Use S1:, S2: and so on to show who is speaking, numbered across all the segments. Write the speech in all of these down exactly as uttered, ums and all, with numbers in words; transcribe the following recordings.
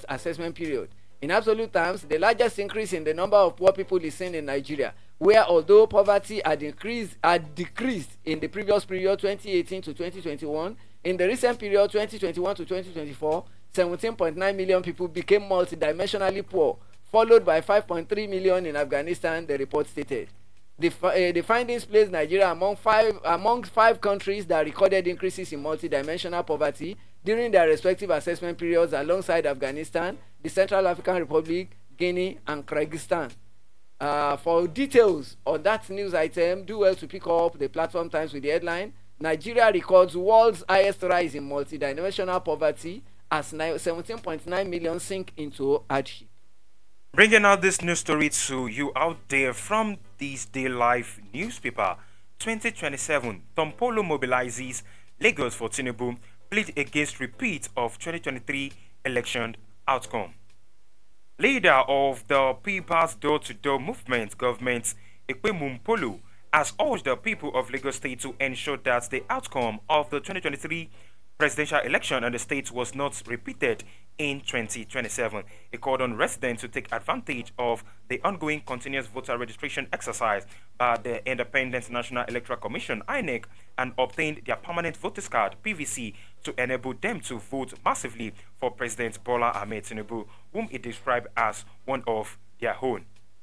S1: assessment period. In absolute terms, the largest increase in the number of poor people is seen in Nigeria, where although poverty had increased had decreased in the previous period twenty eighteen to twenty twenty-one, in the recent period twenty twenty-one to twenty twenty-four, seventeen point nine million people became multidimensionally poor, followed by five point three million in Afghanistan, the report stated. The, uh, the findings place Nigeria among five among five countries that recorded increases in multidimensional poverty during their respective assessment periods, alongside Afghanistan, the Central African Republic, Guinea, and Kyrgyzstan. Uh, for details on that news item, do well to pick up the Platform Times with the headline, Nigeria records world's highest rise in multidimensional poverty as seventeen point nine million sink into hardship.
S2: Bringing out this news story to you out there from this Day Life newspaper. twenty twenty-seven, Tompolo mobilizes Lagos for Tinubu, plead against repeat of twenty twenty-three election outcome. Leader of the People's Door-to-Door Movement, Government Ekpemum Polo, has urged the people of Lagos State to ensure that the outcome of the twenty twenty-three presidential election in the state was not repeated in twenty twenty-seven. He called on residents to take advantage of the ongoing continuous voter registration exercise by the Independent National Electoral Commission (I N E C) and obtained their permanent voters card (P V C) to enable them to vote massively for President Bola Ahmed Tinubu, whom he described as one of their own.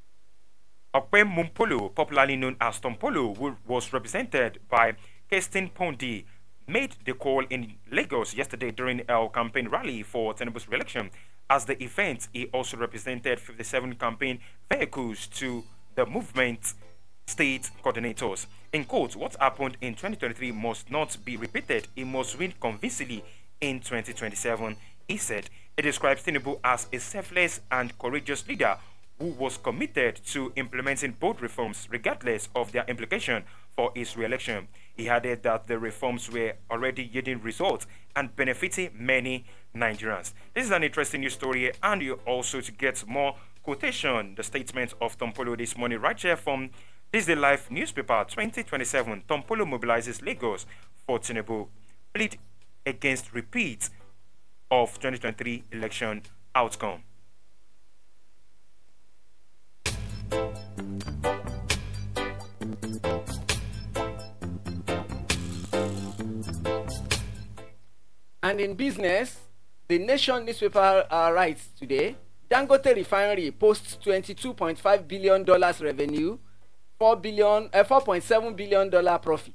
S2: Okpem Mumpolo, popularly known as Tompolo, who was represented by Kestin Pondi, made the call in Lagos yesterday during a campaign rally for Tinubu's re-election. As the event, he also represented fifty-seven campaign vehicles to the movement state coordinators. In quote, what happened in twenty twenty-three must not be repeated. It must win convincingly in twenty twenty-seven, he said. He describes Tinubu as a selfless and courageous leader who was committed to implementing bold reforms regardless of their implication for his re-election. He added that the reforms were already yielding results and benefiting many Nigerians. This is an interesting news story, and you also to get more quotation, the statement of Tompolo this morning right here from This Day Life newspaper. Twenty twenty-seven, Tompolo mobilizes Lagos for Tinubu, plead against repeat of twenty twenty-three election outcome.
S1: And in business, the Nation newspaper uh, writes today, Dangote Refinery posts twenty-two point five billion dollars revenue, four billion, uh, four point seven billion dollars profit.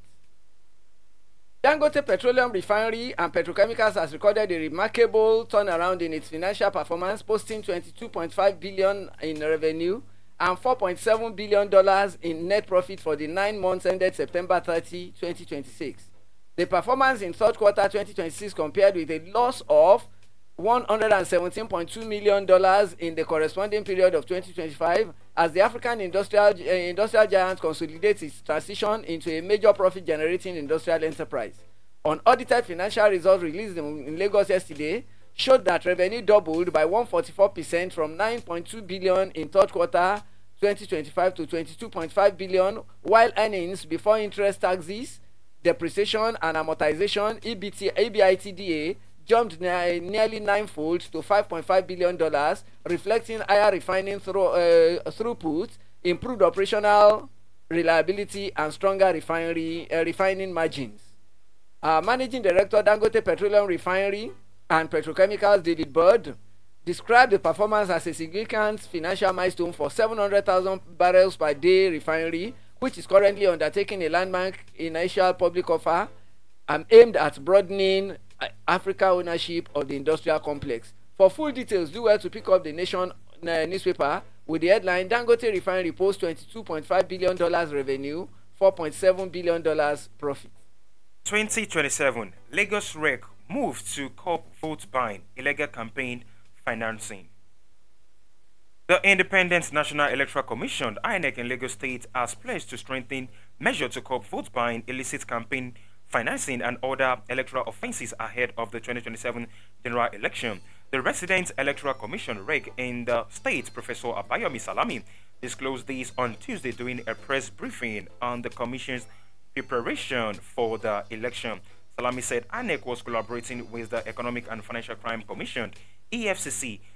S1: Dangote Petroleum Refinery and Petrochemicals has recorded a remarkable turnaround in its financial performance, posting twenty-two point five billion dollars in revenue and four point seven billion dollars in net profit for the nine months ended September thirtieth, twenty twenty-six. The performance in third quarter twenty twenty-six compared with a loss of one hundred seventeen point two million dollars in the corresponding period of twenty twenty-five, as the African industrial, uh, industrial giant consolidates its transition into a major profit-generating industrial enterprise. Unaudited financial results released in, in Lagos yesterday showed that revenue doubled by one hundred forty-four percent from nine point two billion dollars in third quarter twenty twenty-five to twenty-two point five billion dollars, while earnings before interest, taxes, depreciation and amortization (E B T, E B I T D A) jumped ne nearly ninefold to five point five billion dollars, reflecting higher refining through, uh, throughput, improved operational reliability, and stronger refinery uh, refining margins. Uh, Managing Director Dangote Petroleum Refinery and Petrochemicals David Bird described the performance as a significant financial milestone for seven hundred thousand barrels per day refinery, which is currently undertaking a landmark initial public offer um, aimed at broadening uh, Africa ownership of the industrial complex. For full details, do well to pick up the Nation uh, newspaper with the headline, Dangote Refinery posts twenty-two point five billion dollars revenue, four point seven billion dollars profit.
S2: twenty twenty-seven, Lagos R E C moved to curb vote buying, illegal campaign financing. The Independent National Electoral Commission (I N E C) in Lagos State has pledged to strengthen measures to curb vote buying, illicit campaign financing, and other electoral offences ahead of the twenty twenty-seven general election. The Resident Electoral Commission (R E C) in the state, Professor Abayomi Salami, disclosed this on Tuesday during a press briefing on the Commission's preparation for the election. Salami said I N E C was collaborating with the Economic and Financial Crime Commission (E F C C)